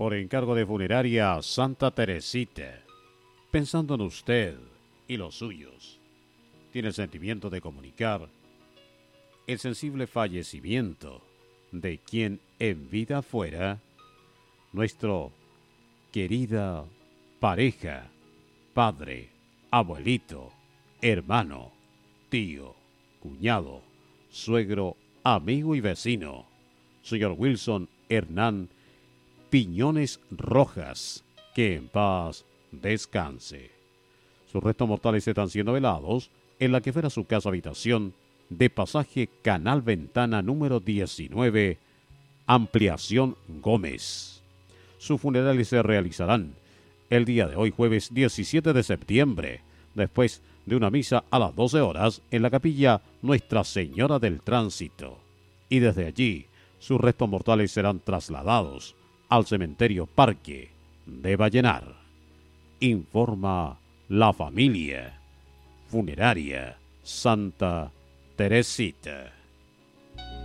Por encargo de Funeraria Santa Teresita, pensando en usted y los suyos, tiene el sentimiento de comunicar el sensible fallecimiento de quien en vida fuera nuestro querida pareja, padre, abuelito, hermano, tío, cuñado, suegro, amigo y vecino, señor Wilson Hernán Piñones Rojas, que en paz descanse. Sus restos mortales están siendo velados en la que fuera su casa habitación de pasaje Canal Ventana número 19, Ampliación Gómez. Sus funerales se realizarán el día de hoy, jueves 17 de septiembre, después de una misa a las 12 horas en la capilla Nuestra Señora del Tránsito. Y desde allí, sus restos mortales serán trasladados al cementerio Parque de Vallenar. Informa la familia Funeraria Santa Teresita.